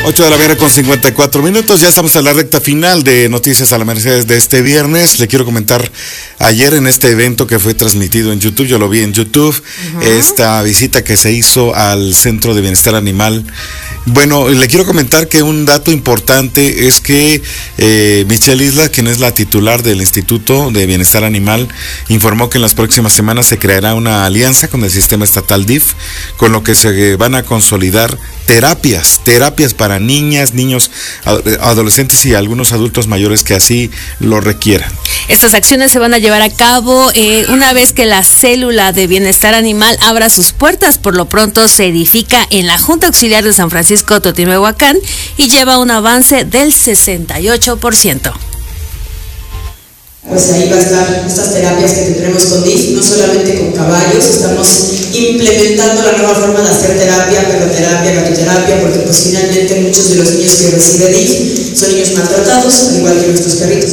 8:54 ya estamos a la recta final de Noticias a la Merced de este viernes. Le quiero comentar, ayer en este evento que fue transmitido en YouTube, yo lo vi en YouTube, esta visita que se hizo al Centro de Bienestar Animal. Bueno, le quiero comentar que un dato importante es que Michelle Isla, quien es la titular del Instituto de Bienestar Animal, informó que en las próximas semanas se creará una alianza con el sistema estatal DIF, con lo que se van a consolidar terapias para niñas, niños, adolescentes y algunos adultos mayores que así lo requieran. Estas acciones se van a llevar a cabo una vez que la célula de bienestar animal abra sus puertas. Por lo pronto se edifica en la Junta Auxiliar de San Francisco Totimehuacán y lleva un avance del 68%. Pues ahí va a estar estas terapias que tendremos con DIF, no solamente con caballos, estamos implementando la nueva forma de hacer terapia, perroterapia, gatoterapia, porque pues finalmente muchos de los niños que recibe DIF son niños maltratados, al igual que nuestros perritos.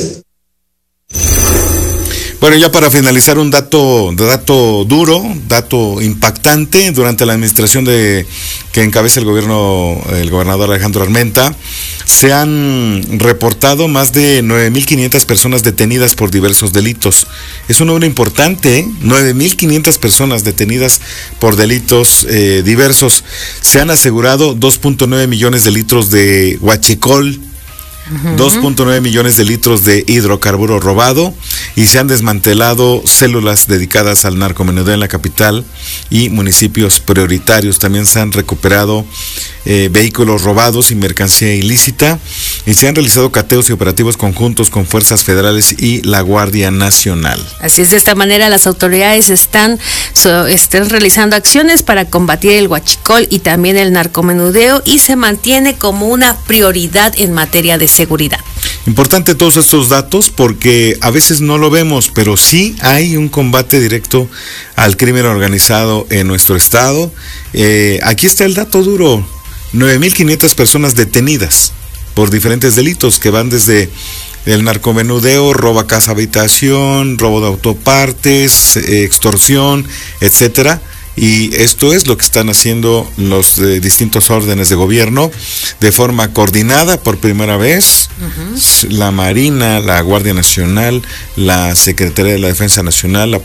Bueno, ya para finalizar, un dato duro, dato impactante. Durante la administración que encabeza el gobernador Alejandro Armenta, se han reportado más de 9,500 personas detenidas por diversos delitos. Es un número importante, ¿eh? 9,500 personas detenidas por delitos diversos. Se han asegurado 2.9 millones de litros de huachicol, 2.9 millones de litros de hidrocarburo robado, y se han desmantelado células dedicadas al narcomenudeo en la capital y municipios prioritarios. También se han recuperado vehículos robados y mercancía ilícita, y se han realizado cateos y operativos conjuntos con fuerzas federales y la Guardia Nacional. Así es, de esta manera las autoridades están realizando acciones para combatir el huachicol y también el narcomenudeo, y se mantiene como una prioridad en materia de seguridad. Importante todos estos datos porque a veces no lo vemos, pero sí hay un combate directo al crimen organizado en nuestro estado. Aquí está el dato duro: 9,500 personas detenidas por diferentes delitos que van desde el narcomenudeo, robo a casa habitación, robo de autopartes, extorsión, etcétera. Y esto es lo que están haciendo los distintos órdenes de gobierno de forma coordinada por primera vez. La Marina, la Guardia Nacional, la Secretaría de la Defensa Nacional, la